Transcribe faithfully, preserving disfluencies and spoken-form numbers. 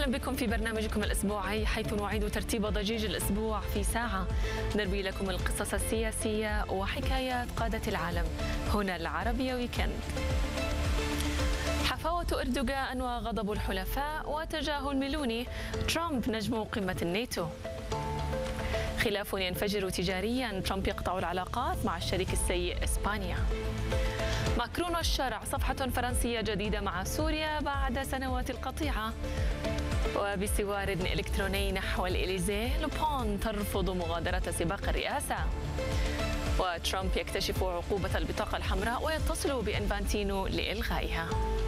أهلا بكم في برنامجكم الأسبوعي، حيث نعيد ترتيب ضجيج الأسبوع في ساعة نروي لكم القصص السياسية وحكايات قادة العالم. هنا العربية ويكند. حفاوة أردوغان وغضب الحلفاء وتجاهل ميلوني، ترامب نجم قمة الناتو. خلاف ينفجر تجاريا، ترامب يقطع العلاقات مع الشريك السيء إسبانيا. ماكرون والشارع، صفحة فرنسية جديدة مع سوريا بعد سنوات القطيعة. وبسوار إلكتروني نحو الإليزيه، لوبون ترفض مغادرة سباق الرئاسة. وترامب يكتشف عقوبة البطاقة الحمراء ويتصل بإنفانتينو لإلغائها.